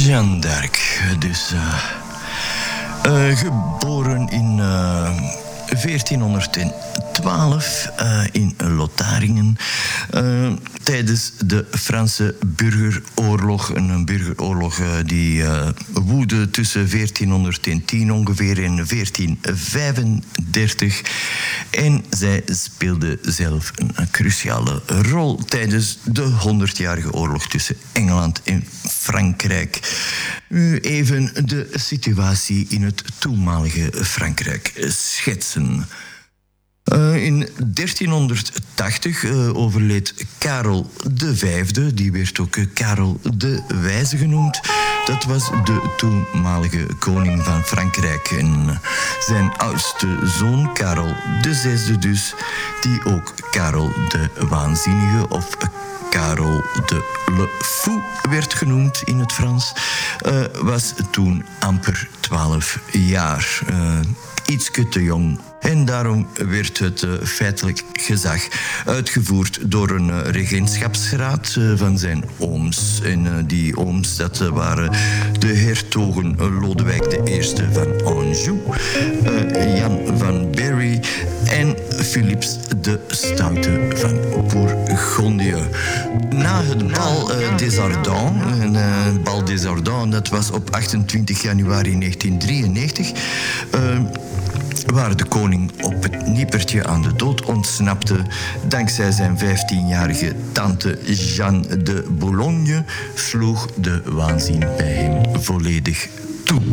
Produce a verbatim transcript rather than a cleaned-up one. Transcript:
Jeanne d'Arc, dus uh, uh, geboren in uh, veertienhonderdtwaalf uh, in Lotharingen. Uh, tijdens de Franse burgeroorlog. Een burgeroorlog uh, die uh, woedde tussen veertienhonderdtien ongeveer en veertien vijfendertig. En zij speelde zelf een, een cruciale rol tijdens de honderdjarige oorlog tussen Engeland en Frankrijk. Nu even de situatie in het toenmalige Frankrijk schetsen. Uh, in dertienhonderdtachtig uh, overleed Karel de Vijfde, die werd ook uh, Karel de Wijze genoemd. Dat was de toenmalige koning van Frankrijk. En uh, zijn oudste zoon, Karel de Zesde dus, die ook Karel de Waanzinnige of uh, Karel de Le Fou werd genoemd in het Frans, uh, was toen amper twaalf jaar. Uh, ietske te jong. En daarom werd het uh, feitelijk gezag uitgevoerd door een uh, regentschapsraad uh, van zijn ooms. En uh, die ooms, dat uh, waren de hertogen uh, Lodewijk de Eerste van Anjou, uh, Jan van Berry en Philips de Stoute van Bourgondië. Na het bal uh, des Ardents, en uh, het bal des Ardents, dat was op achtentwintig januari negentien drieënnegentig... Uh, waar de koning op het nippertje aan de dood ontsnapte, dankzij zijn vijftienjarige tante Jeanne de Boulogne, sloeg de waanzin bij hem volledig